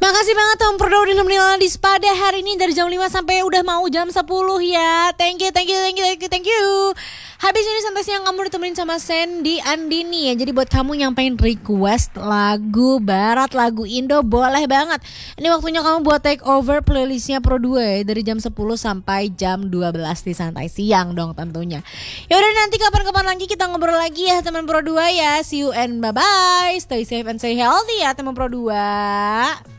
Makasih banget Tom Prodo udah nemenin di pada hari ini dari jam 5 sampai udah mau jam 10 ya. Thank you, thank you, thank you, thank you, thank you. Habis ini santai siang kamu ditemenin sama Sandy Andini ya. Jadi buat kamu yang pengen request lagu barat, lagu Indo boleh banget. Ini waktunya kamu buat take over playlistnya Pro 2 ya. Dari jam 10 sampai jam 12 di santai siang dong tentunya. Yaudah nanti kapan-kapan lagi kita ngobrol lagi ya teman Pro 2 ya. See you and bye-bye. Stay safe and stay healthy ya teman Pro 2.